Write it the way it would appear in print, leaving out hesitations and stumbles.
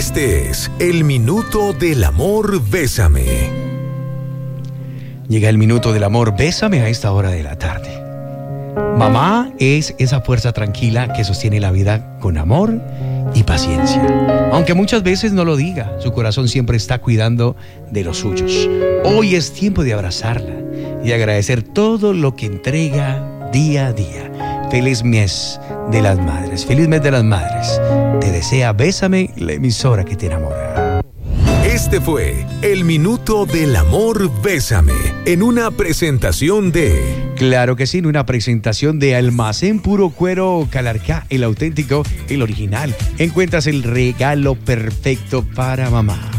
Este es el Minuto del Amor Bésame. Llega el Minuto del Amor Bésame a esta hora de la tarde. Mamá es esa fuerza tranquila que sostiene la vida con amor y paciencia. Aunque muchas veces no lo diga, su corazón siempre está cuidando de los suyos. Hoy es tiempo de abrazarla y agradecer todo lo que entrega día a día. Feliz mes de las madres. Feliz mes de las madres. Te desea Bésame, la emisora que te enamora. Este fue el Minuto del Amor Bésame, en una presentación de... Claro que sí, en una presentación de Almacén Puro Cuero Calarcá, el auténtico, el original. Encuentras el regalo perfecto para mamá.